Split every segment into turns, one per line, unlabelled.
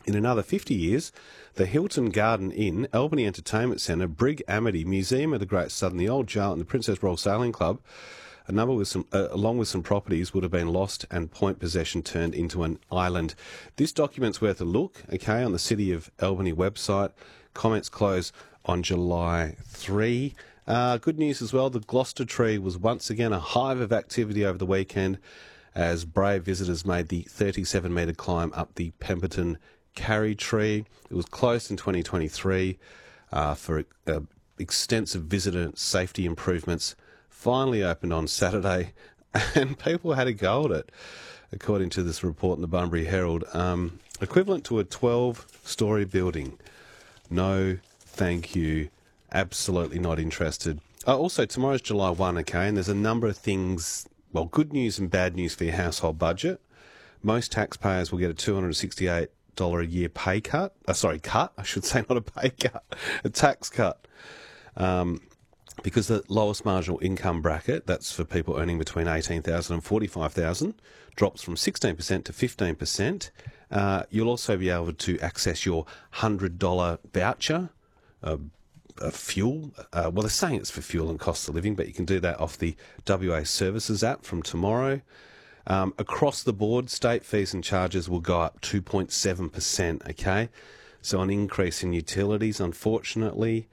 In another 50 years, the Hilton Garden Inn, Albany Entertainment Centre, Brig Amity, Museum of the Great Southern, the Old Jail and the Princess Royal Sailing Club, along with some properties, would have been lost and point possession turned into an island. This document's worth a look, okay, on the City of Albany website. Comments close on July 3. Good news as well, the Gloucester Tree was once again a hive of activity over the weekend as brave visitors made the 37-metre climb up the Pemberton Carry Tree. It was closed in 2023 for extensive visitor safety improvements. Finally opened on Saturday, and people had a go at it, according to this report in the Bunbury Herald. Equivalent to a 12-storey building. No, thank you. Absolutely not interested. Also, tomorrow's July 1, okay, and there's a number of things, well, good news and bad news for your household budget. Most taxpayers will get a $268 a year pay cut. Cut, I should say, not a pay cut, a tax cut. Because the lowest marginal income bracket, that's for people earning between $18,000 and $45,000, drops from 16% to 15%. You'll also be able to access your $100 voucher, fuel. Well, they're saying it's for fuel and cost of living, but you can do that off the WA Services app from tomorrow. Across the board, state fees and charges will go up 2.7%, okay? So an increase in utilities, unfortunately.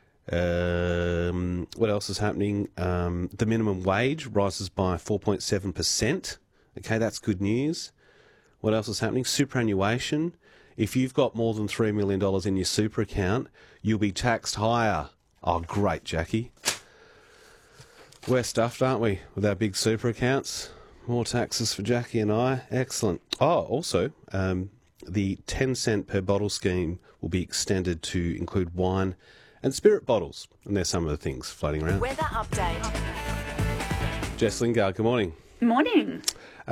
What else is happening? The minimum wage rises by 4.7%. Okay, that's good news. What else is happening? Superannuation. If you've got more than $3 million in your super account, you'll be taxed higher. Oh, great, Jackie. We're stuffed, aren't we, with our big super accounts? More taxes for Jackie and I. Excellent. Oh, also, the 10 cent per bottle scheme will be extended to include wine and spirit bottles. And there's some of the things floating around.
Weather update.
Jess Lingard, good morning.
Morning.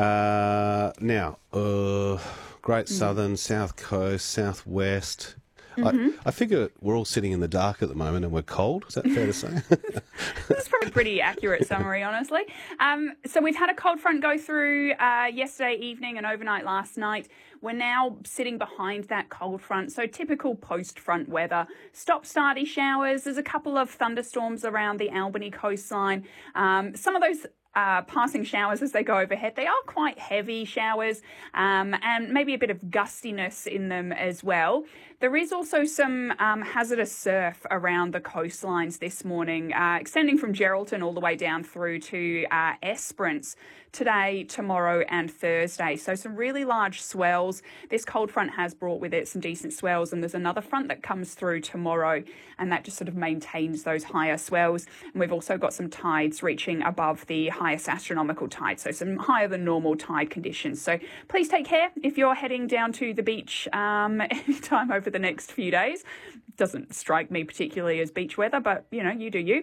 Great Southern, South Coast, Southwest. I figure we're all sitting in the dark at the moment and we're cold. Is that fair to say?
That's probably a pretty accurate summary, honestly. So we've had a cold front go through yesterday evening and overnight last night. We're now sitting behind that cold front, so typical post-front weather. Stop-starty showers. There's a couple of thunderstorms around the Albany coastline. Some of those passing showers as they go overhead, they are quite heavy showers and maybe a bit of gustiness in them as well. There is also some hazardous surf around the coastlines this morning, extending from Geraldton all the way down through to Esperance today, tomorrow and Thursday. So some really large swells. This cold front has brought with it some decent swells, and there's another front that comes through tomorrow, and that just sort of maintains those higher swells. And we've also got some tides reaching above the highest astronomical tide, so some higher than normal tide conditions. So please take care if you're heading down to the beach anytime over the next few days. Doesn't strike me particularly as beach weather, but, you know, you do you.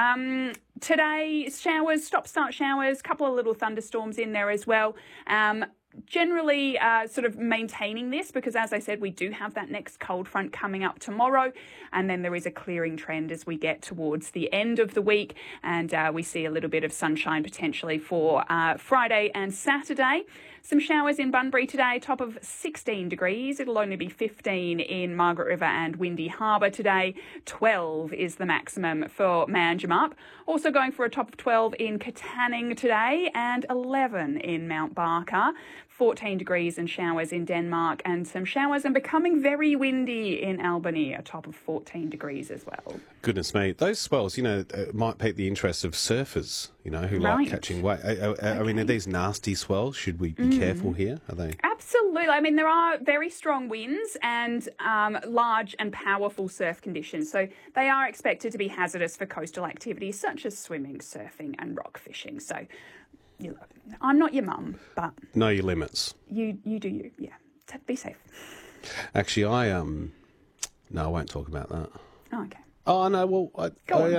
Today, showers, stop-start showers, couple of little thunderstorms in there as well. Generally sort of maintaining this because, as I said, we do have that next cold front coming up tomorrow, and then there is a clearing trend as we get towards the end of the week, and we see a little bit of sunshine potentially for Friday and Saturday. Some showers in Bunbury today, top of 16 degrees. It'll only be 15 in Margaret River and Windy Harbour today. 12 is the maximum for Manjimup. Also going for a top of 12 in Katanning today and 11 in Mount Barker. 14 degrees and showers in Denmark, and some showers and becoming very windy in Albany, a top of 14 degrees as well.
Goodness me. Those swells, you know, might pique the interest of surfers, you know, who like catching wave. I mean, are these nasty swells? Should we be careful here? Are they?
Absolutely. I mean, there are very strong winds and large and powerful surf conditions. So they are expected to be hazardous for coastal activities such as swimming, surfing and rock fishing. So I'm not your mum, but
know your limits.
You do you, yeah. Be safe.
Actually, no, I won't talk about that.
Oh, okay.
Oh no, well,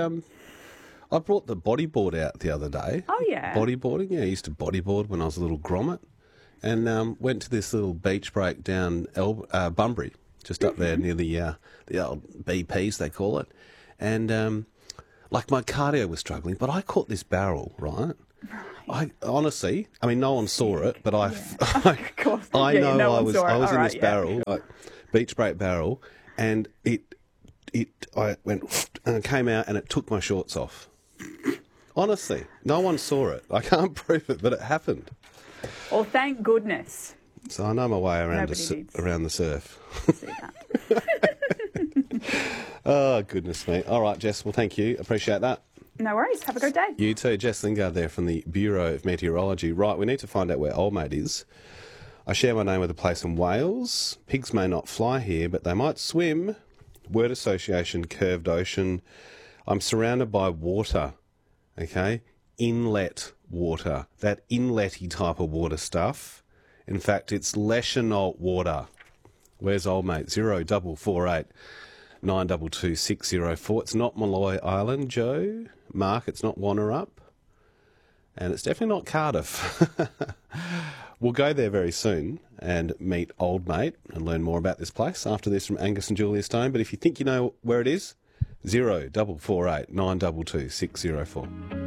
I brought the bodyboard out the other day.
Oh yeah.
Bodyboarding, yeah. I used to bodyboard when I was a little grommet, and went to this little beach break down Bunbury, just up there near the old BPs they call it, and like my cardio was struggling, but I caught this barrel right. I honestly, I mean, no one saw it, but
Of course.
I
Yeah,
know
no
I
one
was
saw it.
I was
All
in
right,
this
yeah.
barrel, like beach break barrel, and I went and it came out and it took my shorts off. Honestly, no one saw it. I can't prove it, but it happened.
Well, thank goodness.
So I know my way around
Nobody needs
around the surf.
See that.
Oh, goodness me. All right, Jess, well, thank you. Appreciate that.
No worries. Have a good day.
You too. Jess Lingard there from the Bureau of Meteorology. Right, we need to find out where Old Mate is. I share my name with a place in Wales. Pigs may not fly here, but they might swim. Word association, curved ocean. I'm surrounded by water, okay? Inlet water. That inletty type of water stuff. In fact, it's Leschenault water. Where's Old Mate? 0448 922 604. It's not Malloy Island, Joe. Mark, it's not Wannerup. And it's definitely not Cardiff. We'll go there very soon and meet Old Mate and learn more about this place after this from Angus and Julia Stone. But if you think you know where it is, 0448 922 604.